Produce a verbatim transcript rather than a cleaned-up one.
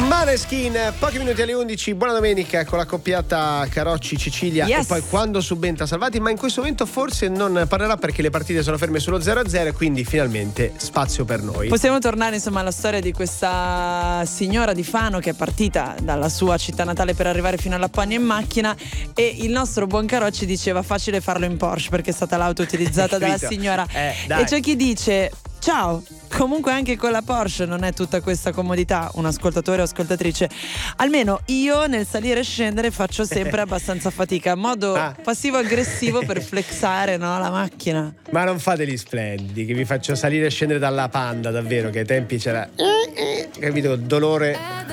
Maneskin, pochi minuti alle undici, buona domenica con la coppiata Carocci-Cecilia, yes. E poi quando subentra Salvati, ma in questo momento forse non parlerà perché le partite sono ferme sullo zero a zero e quindi finalmente spazio per noi. Possiamo tornare insomma alla storia di questa signora di Fano che è partita dalla sua città natale per arrivare fino alla Lapponia in macchina, e il nostro buon Carocci diceva facile farlo in Porsche perché è stata l'auto utilizzata dalla signora, eh, dai. E c'è chi dice ciao, comunque anche con la Porsche non è tutta questa comodità, un ascoltatore o ascoltatrice. Almeno io nel salire e scendere faccio sempre abbastanza fatica, modo ah. passivo-aggressivo per flexare, no, la macchina. Ma non fate gli splendidi, che vi faccio salire e scendere dalla Panda, davvero, che ai tempi c'era, capito, dolore